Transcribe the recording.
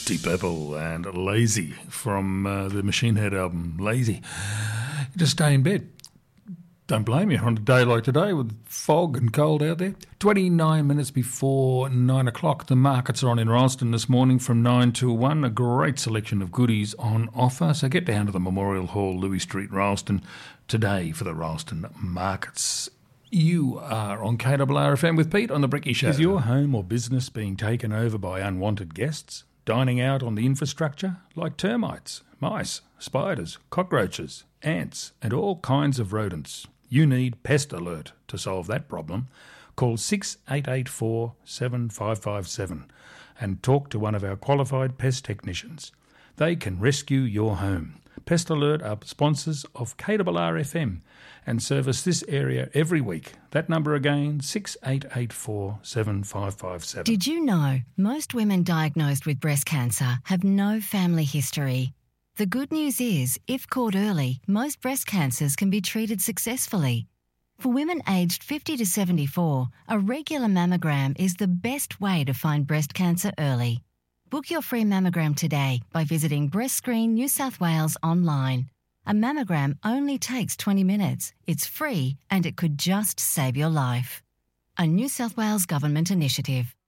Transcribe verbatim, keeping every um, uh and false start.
Deep Purple and Lazy from uh, the Machine Head album, Lazy. Just stay in bed. Don't blame you on a day like today with fog and cold out there. twenty-nine minutes before nine o'clock. The markets are on in Ralston this morning from nine till one. A great selection of goodies on offer. So get down to the Memorial Hall, Louis Street, Ralston today for the Ralston markets. You are on K R R F M with Pete on The Bricky Show. Is your home or business being taken over by unwanted guests? Dining out on the infrastructure like termites, mice, spiders, cockroaches, ants and all kinds of rodents? You need Pest Alert to solve that problem. Call six eight eight four, seven five five seven and talk to one of our qualified pest technicians. They can rescue your home. Pest Alert are sponsors of K R R F M and service this area every week. That number again, six eight eight four, seven five five seven. Did you know most women diagnosed with breast cancer have no family history? The good news is, if caught early, most breast cancers can be treated successfully. For women aged fifty to seventy-four, a regular mammogram is the best way to find breast cancer early. Book your free mammogram today by visiting Breast Screen New South Wales online. A mammogram only takes twenty minutes. It's free and it could just save your life. A New South Wales Government initiative.